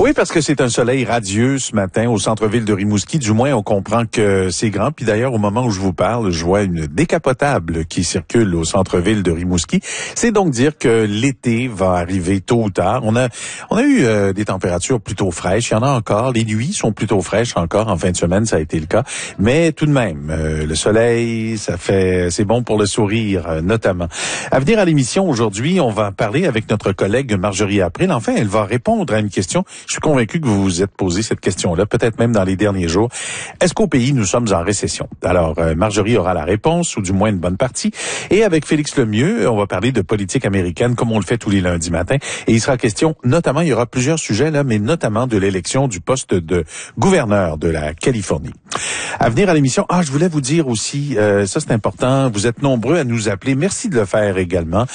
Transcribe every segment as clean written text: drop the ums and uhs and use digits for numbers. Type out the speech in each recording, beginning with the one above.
Oui, parce que c'est un soleil radieux ce matin au centre-ville de Rimouski. Du moins, on comprend que c'est grand. Puis d'ailleurs, au moment où je vous parle, je vois une décapotable qui circule au centre-ville de Rimouski. C'est donc dire que l'été va arriver tôt ou tard. On a eu des températures plutôt fraîches. Il y en a encore. Les nuits sont plutôt fraîches encore. En fin de semaine, ça a été le cas. Mais tout de même, le soleil, c'est bon pour le sourire, notamment. À venir à l'émission aujourd'hui, on va parler avec notre collègue Marjorie April. Enfin, elle va répondre à une question. Je suis convaincu que vous vous êtes posé cette question-là, peut-être même dans les derniers jours. Est-ce qu'au pays, nous sommes en récession? Alors, Marjorie aura la réponse, ou du moins une bonne partie. Et avec Félix Lemieux, on va parler de politique américaine, comme on le fait tous les lundis matins. Et il sera question, notamment, il y aura plusieurs sujets là, mais notamment de l'élection du poste de gouverneur de la Californie. À venir à l'émission, je voulais vous dire aussi, ça c'est important, vous êtes nombreux à nous appeler, merci de le faire également,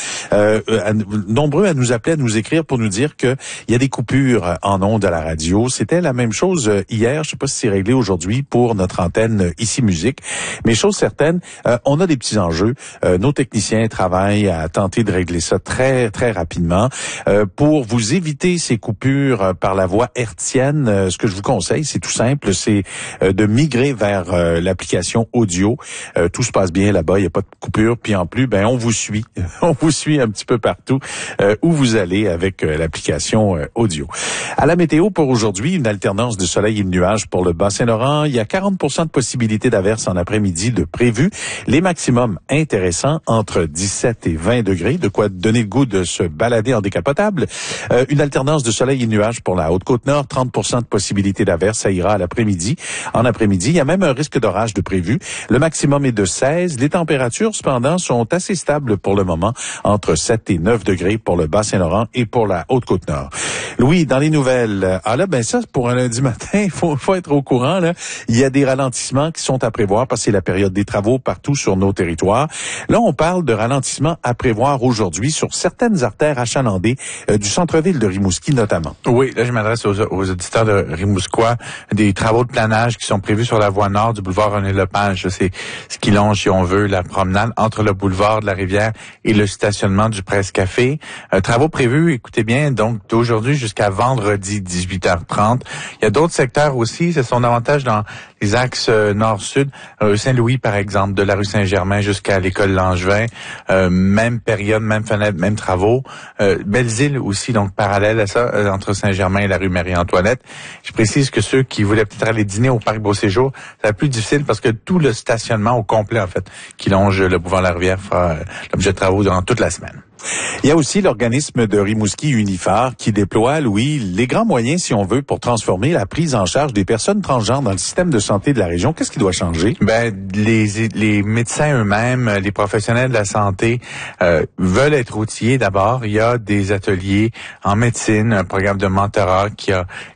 nombreux à nous appeler, à nous écrire pour nous dire que il y a des coupures en ondes à la radio. C'était la même chose hier, je sais pas si c'est réglé aujourd'hui pour notre antenne Ici Musique, mais chose certaine, on a des petits enjeux. Nos techniciens travaillent à tenter de régler ça très très rapidement. Pour vous éviter ces coupures par la voie hertzienne, ce que je vous conseille, c'est tout simple, c'est de migrer vers l'application audio. Tout se passe bien là-bas, il n'y a pas de coupure, puis en plus, on vous suit. On vous suit un petit peu partout où vous allez avec l'application audio. À la météo pour aujourd'hui, une alternance de soleil et de nuages pour le Bas-Saint-Laurent. Il y a 40% de possibilité d'averse en après-midi de prévu. Les maximums intéressants entre 17 et 20 degrés, de quoi donner le goût de se balader en décapotable. Une alternance de soleil et de nuages pour la Haute-Côte-Nord, 30% de possibilité d'averse, ça ira à l'après-midi. En après-midi, il y a même un risque d'orage de prévu. Le maximum est de 16. Les températures, cependant, sont assez stables pour le moment, entre 7 et 9 degrés pour le Bas-Saint-Laurent et pour la Haute-Côte-Nord. Louis, dans les nouvelles, ça, pour un lundi matin, il faut être au courant, là. Il y a des ralentissements qui sont à prévoir parce que c'est la période des travaux partout sur nos territoires. Là, on parle de ralentissements à prévoir aujourd'hui sur certaines artères achalandées du centre-ville de Rimouski, notamment. Oui, là, je m'adresse aux auditeurs de Rimouskois. Des travaux de planage qui sont prévus sur la voie nord du boulevard René-Lepage. C'est ce qui longe, si on veut, la promenade entre le boulevard de la Rivière et le stationnement du Presse-Café. Travaux prévus, écoutez bien, donc d'aujourd'hui jusqu'à vendredi 18h30. Il y a d'autres secteurs aussi, ce sont davantage dans les axes nord-sud. Saint-Louis, par exemple, de la rue Saint-Germain jusqu'à l'école Langevin. Même période, même fenêtre, même travaux. Belles-Îles aussi, donc parallèle à ça, entre Saint-Germain et la rue Marie-Antoinette. Je précise que ceux qui voulaient peut-être aller dîner au Parc Beau-Séjour, c'est plus difficile parce que tout le stationnement au complet, en fait, qui longe le boulevard de la Rivière fera l'objet de travaux durant toute la semaine. Il y a aussi l'organisme de Rimouski Uniphar qui déploie, Louis, les grands moyens, si on veut, pour transformer la prise en charge des personnes transgenres dans le système de santé de la région. Qu'est-ce qui doit changer? Les médecins eux-mêmes, les professionnels de la santé veulent être outillés d'abord. Il y a des ateliers en médecine, un programme de mentorat qui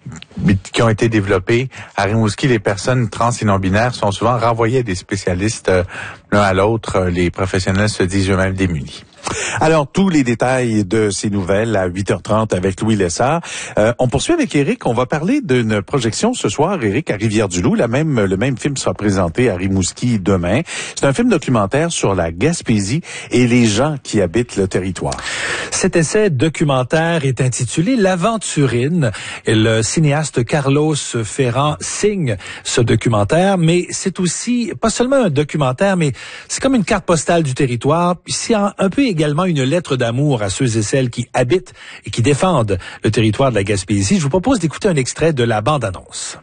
ont été développés. À Rimouski, les personnes trans et non-binaires sont souvent renvoyées à des spécialistes l'un à l'autre. Les professionnels se disent eux-mêmes démunis. Alors, tous les détails de ces nouvelles à 8h30 avec Louis Lessard. On poursuit avec Éric. On va parler d'une projection ce soir, Éric, à Rivière-du-Loup. Le même film sera présenté à Rimouski demain. C'est un film documentaire sur la Gaspésie et les gens qui habitent le territoire. Cet essai documentaire est intitulé L'Aventurine. Et le cinéaste Carlos Ferrand signe ce documentaire, mais c'est aussi pas seulement un documentaire, mais c'est comme une carte postale du territoire. Puis c'est un peu également une lettre d'amour à ceux et celles qui habitent et qui défendent le territoire de la Gaspésie. Je vous propose d'écouter un extrait de la bande-annonce.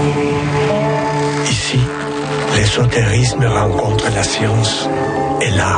Ici, l'ésotérisme rencontre la science et l'art.